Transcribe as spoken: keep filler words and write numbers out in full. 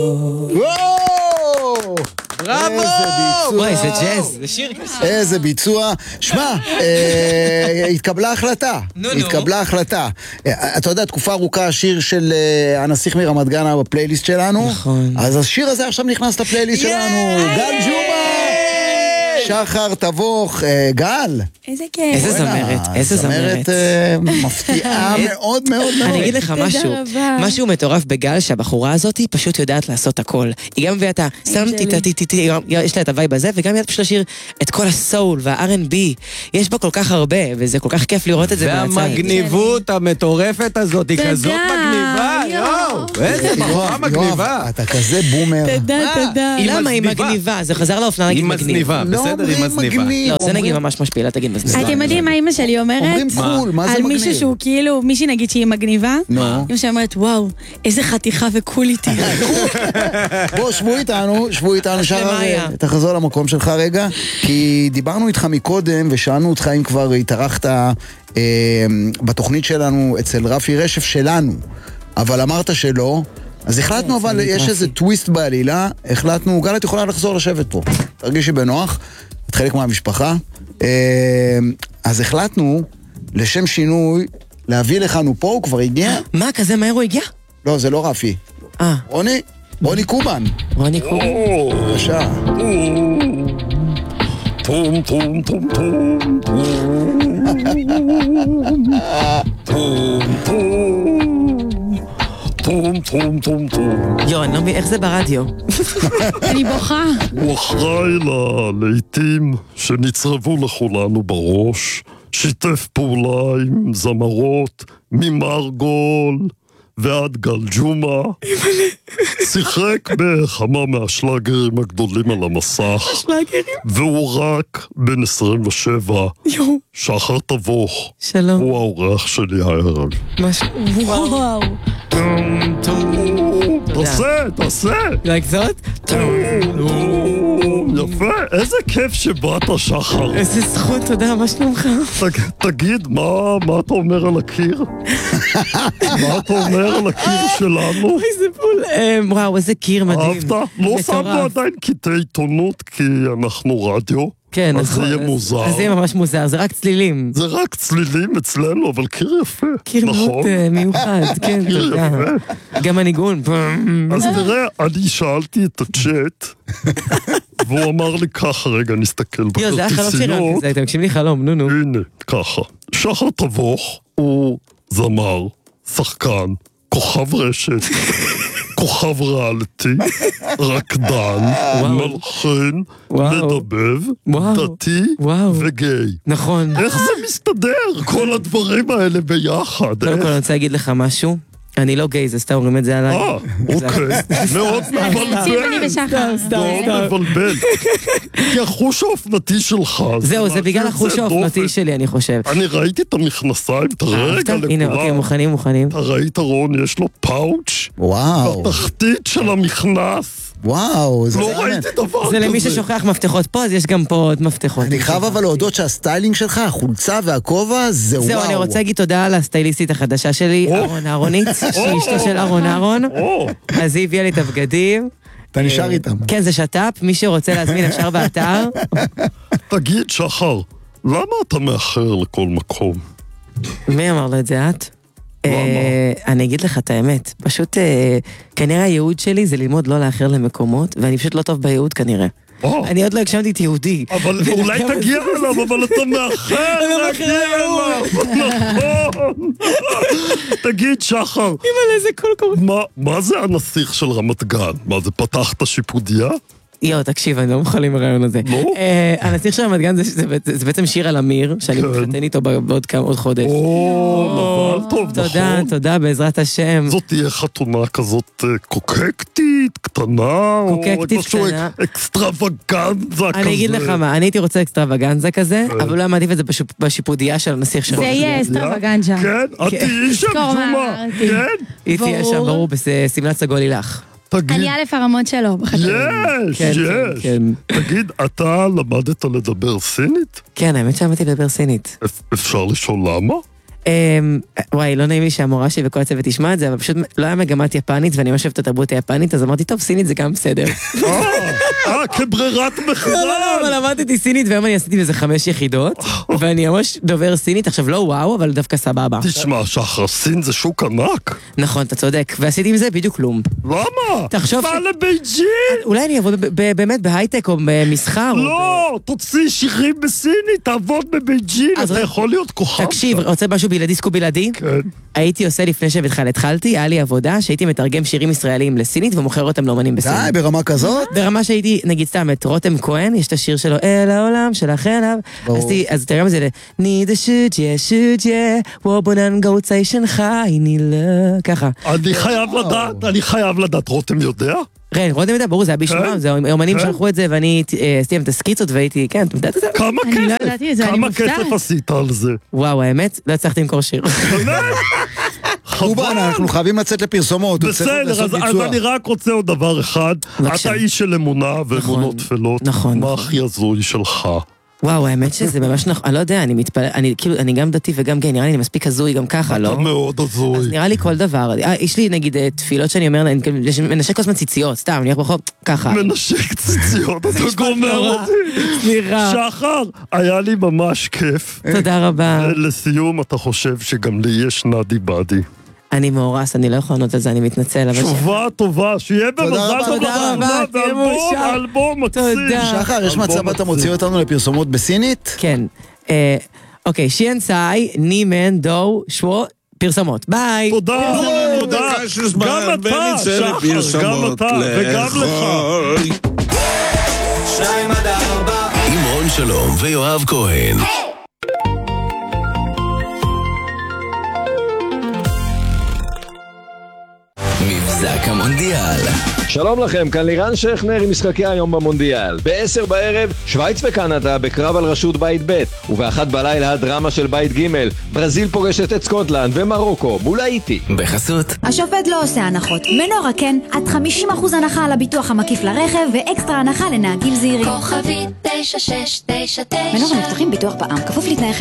בראבו! וואי, זה ג'אז, זה שיר כזה. איזה ביצוע. שמע, התקבלה החלטה. נו, נו. התקבלה החלטה. אתה יודע, תקופה ארוכה השיר של הנסיך מרמת גן בפלייליסט שלנו. נכון. אז השיר הזה עכשיו נכנס לפלייליסט שלנו. גל ג'ומה! שחר תבוך, גל. איזה כיף. איזה זמרת, איזה זמרת. זמרת מפתיעה מאוד מאוד מאוד. אני אגיד לך משהו, משהו מטורף בגל שהבחורה הזאת היא פשוט יודעת לעשות הכל. היא גם מביאה את ה... שמתי את הטיטיטי, יש לה את הווייב הזה, וגם היא פשוט לשיר את כל הסול וה-אר אנד בי. יש בה כל כך הרבה, וזה כל כך כיף לראות את זה מהצד. והמגניבות המטורפת הזאת היא כזאת מגניבה, יואו. איזה בחורה מגניבה. אתה כזה בומר. תודה, תודה. למה היא מגניבה? זה חזר לאופנה להגיד היא מגניב. מזניבה, בסדר, היא מזניבה. לא, זה נגיד ממש משפיע, תגיד מזניבה. אתם יודעים מה אמא שלי אומרת? אומרים קול, מה זה על מגניב? מישהו שהוא כאילו, מישהי נגיד שהיא מגניבה, נו. אמא שלי אומרת, וואו, איזה חתיכה וקול איתי. בוא, שבו איתנו, שבו איתנו, שחר, למאיה. תחזור למקום שלך רגע, כי דיברנו איתך מקודם, ושאלנו אותך אם כבר התארחת אה, בתוכנית שלנו אצל רפי רשף שלנו, אבל אמרת שלא, אז החלטנו, אבל יש איזה טוויסט בעלילה, החלטנו, גל, את יכולה לחזור לשבת פה, תרגישי בנוח, את חלק מהמשפחה, אה, אז החלטנו, לשם שינוי, להביא לכאנו פה, הוא כבר הגיע? מה, כזה מהר הוא הגיע? לא, זה לא רפי. אה, רוני, רוני קובן. רוני קובן. בבקשה. טום טום טום טום טום טום טום טום טום. יו, אני לא מבין, איך זה ברדיו? אני בוכה. הוא אחראי ללעיתים שנצרבו לכולנו בראש, שיתף פעולה עם זמרות ממרגול ועד גל ג'ומה, שיחק בכמה מהשלאגרים הגדולים על המסך, והוא רק בן עשרים ושבע. שחר תבוך, שלום. הוא האורח שלי הערב. משהו. וואו. תעשה, תעשה. רק זאת? יפה, איזה כיף שבאת, שחר. איזה זכות, תודה, מה שלומך? תגיד, מה אתה אומר על הקיר? מה אתה אומר על הקיר שלנו? איזה בול. וואו, איזה קיר מדהים. אהבת? לא שמנו עדיין קטעי עיתונות כי אנחנו רדיו. כן, אז זה יהיה מוזר. אז זה יהיה ממש מוזר, זה רק צלילים. זה רק צלילים אצלנו, אבל קיר יפה. קיר מאוד מיוחד, כן, תודה. גם הניגון. אז תראה, אני שאלתי את הצ'אט, והוא אמר לי ככה, רגע, נסתכל יו, זה היה חלום שלנו, אתה מקשיב לי חלום, נו נו. הנה, ככה. שחר תבוך הוא זמר, שחקן, כוכב רשת, כוכב ריאליטי, רקדן, מלחין, מדבב, דתי וגיי. נכון. איך זה מסתדר? כל הדברים האלה ביחד. קודם כל אני רוצה להגיד לך משהו. אני לא גיי, זה סתם אומרים את זה עליי. אה, אוקיי. מאוד מבלבל. מאוד מבלבל. כי החוש האופנתי שלך. זהו, זה בגלל החוש האופנתי שלי, אני חושב. אני ראיתי את המכנסיים, תראה רגע לכולם. הנה, אוקיי, מוכנים, מוכנים. אתה ראית, רון, יש לו פאוץ' וואו. בתחתית של המכנס. וואו, לא ראיתי דבר כזה. זה למי ששוכח מפתחות פה, אז יש גם פה עוד מפתחות. אני חייב אבל להודות שהסטיילינג שלך, החולצה והכובע, זה וואו. זהו, אני רוצה להגיד תודה על הסטייליסטית החדשה שלי, אהרון אהרונית, שהיא אשתו של אהרון אהרון. אז היא הביאה לי את הבגדים. אתה נשאר איתם. כן, זה שטאפ, מי שרוצה להזמין אפשר באתר. תגיד, שחר, למה אתה מאחר לכל מקום? מי אמר לו את זה, את? למה? אני אגיד לך את האמת, פשוט כנראה הייעוד שלי זה ללמוד לא לאחר למקומות, ואני פשוט לא טוב בייעוד כנראה. אני עוד לא הגשמתי את יהודי. אבל אולי תגיע אליו, אבל אתה מאחר להגיע אליו. נכון. תגיד, שחר. אימא'לה, זה כל קורא. מה זה הנסיך של רמת גן? מה, זה פתח את השיפודיה? יו, תקשיב, אני לא מוכן עם הרעיון הזה. לא? הנסיך של רמת גן זה בעצם שיר על אמיר, שאני מתחתן איתו בעוד כמה, עוד חודש. או, מזל טוב, נכון. תודה, תודה, בעזרת השם. זאת תהיה חתונה כזאת קוקקטית, קטנה, קוקקטית, קטנה. אקסטרווגנזה כזה. אני אגיד לך מה, אני הייתי רוצה אקסטרווגנזה כזה, אבל לא מעדיף את זה בשיפודיה של הנסיך של... זה יהיה אקסטרווגנזה. כן, את תהיי שם ג'ומה. כן? היא תהיה שם, ברור, בסמלת סגול הילך. אני א' הרמות שלו. יש, יש. תגיד, אתה למדת לדבר סינית? כן, האמת שלמדתי לדבר סינית. אפשר לשאול למה? וואי, לא נעים לי שהמורה שלי וכל הצוות תשמע את זה, אבל פשוט לא היה מגמת יפנית, ואני חושב את התרבות היפנית, אז אמרתי, טוב, סינית זה גם בסדר. אה, כברירת מחדל. לא, לא, אבל למדתי סינית, והיום אני עשיתי בזה חמש יחידות, ואני ממש דובר סינית, עכשיו לא וואו, אבל דווקא סבבה. תשמע, שחר, סין זה שוק ענק. נכון, אתה צודק, ועשיתי עם זה בדיוק כלום. למה? תחשוב בא ש- לבייג'ין. אולי אני אעבוד ב- ב- באמת בהייטק או במסחר. או לא, תוציא שירים בסינית, תעבוד בבייג'ין, אז אתה ר- יכול להיות כוכב. תקשיב, רוצה משהו בלעדי סקו בלעדי? כן. הייתי עושה לפני שבכלל התחלתי, היה לי עבודה שהייתי מתרגם שירים ישראלים לסינית ומוכר אותם לאמנים בסינית. די, ברמה כזאת? ברמה שהייתי, נגיד סתם, את רותם כהן, יש את השיר שלו, אל העולם שלך אליו. ברור. אז תי- אז תרגם את זה ל... נידה שוג'יה שוג'יה, וובונן גאוצאי שנחה, הנה לא, ככה. אני חייב לדעת, אני חייב לדעת, רותם יודע? כן, רותם יודע, ברור, זה היה בשמם, כן? זה אמנים כן? שלחו את זה, ואני אה, עשיתי להם את הסקיצות והייתי, כן, אתה יודע את זה? כמה אני לא כסף? ידעתי את זה, אני כמה מופתעת. כסף עשית על זה? וואו, האמת, לא הצלחתי למכור שיר. באמת? קובן, אנחנו חייבים לצאת לפרסומות. הוא צריך בסדר, לעשות אז, אז ביצוע. אני רק רוצה עוד דבר אחד. בבקשה. אתה איש של אמונה ואמונות טפלות. נכון, מה נכון. הכי הזוי שלך? וואו, האמת שזה ממש נכון, אני לא יודע, אני מתפלא, אני כאילו, אני גם דתי וגם גיי, נראה לי אני מספיק הזוי גם ככה, לא? אתה מאוד הזוי. אז נראה לי כל דבר, אה, יש לי נגיד אה, תפילות שאני אומר, אני כאילו, יש- מנשק כל הזמן ציציות, סתם, אני הולך ברחוב, ככה. מנשק ציציות, אתה גומר נורא. אותי. סליחה. שחר, היה לי ממש כיף. תודה רבה. לסיום, אתה חושב שגם לי יש נדי בדי. אני מאורס, אני לא יכול לענות על זה, אני מתנצל, אבל... תשובה טובה, שיהיה במזל רבה, טוב תודה לחתונה, רבה, תהיה ואלבום, מאושר. אלבום מקסים. תודה. שחר, יש אלבום מצב אתה מקסים. מוציא אותנו לפרסומות בסינית? כן. אה, אוקיי, שיאן סאי, נימן, דו, שוו, פרסומות. ביי. תודה, תודה. גם אתה, שחר, גם אתה, וגם לך. שניים עד ארבע עם רון שלום ויואב כהן. מבזק המונדיאל. שלום לכם, כאן לירן שכנר עם משחקי היום במונדיאל. בעשר בערב, שוויץ וקנדה בקרב על רשות בית ב', ובאחת בלילה הדרמה של בית ג', ברזיל פוגשת את סקוטלנד ומרוקו מול האיטי. בחסות השופט לא עושה הנחות. מנורה כן, עד חמישים אחוז הנחה על הביטוח המקיף לרכב ואקסטרה הנחה לנהגים זהירים. כוכבית תשע שש תשע תשע מנורה מבטחים ביטוח בע"מ, כפוף לתנאי